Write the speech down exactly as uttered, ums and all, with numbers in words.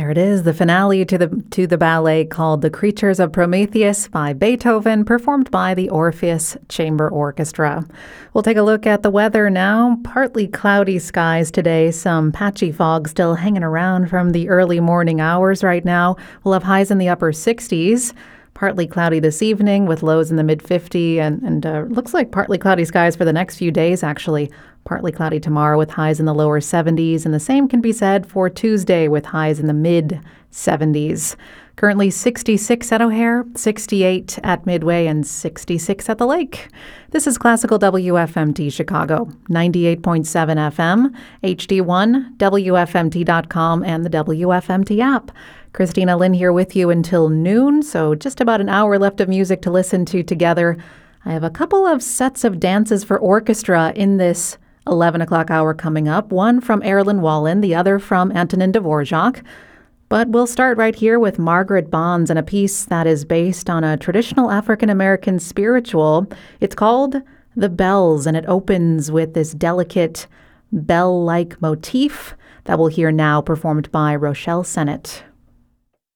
There it is, the finale to the to the ballet called The Creatures of Prometheus by Beethoven, performed by the Orpheus Chamber Orchestra. We'll take a look at the weather now. Partly cloudy skies today, some patchy fog still hanging around from the early morning hours right now. We'll have highs in the upper sixties. Partly cloudy this evening with lows in the mid fifties, and, and uh, looks like partly cloudy skies for the next few days, actually. Partly cloudy tomorrow with highs in the lower seventies, and the same can be said for Tuesday with highs in the mid seventies. Currently sixty-six at O'Hare, sixty-eight at Midway, and sixty-six at the lake. This is Classical W F M T Chicago, ninety-eight point seven F M, H D one, W F M T dot com, and the W F M T app. Christina Lynn here with you until noon, so just about an hour left of music to listen to together. I have a couple of sets of dances for orchestra in this eleven o'clock hour coming up, one from Erlin Wallin, the other from Antonin Dvorak. But we'll start right here with Margaret Bonds and a piece that is based on a traditional African-American spiritual. It's called The Bells, and it opens with this delicate bell-like motif that we'll hear now performed by Rochelle Sennett.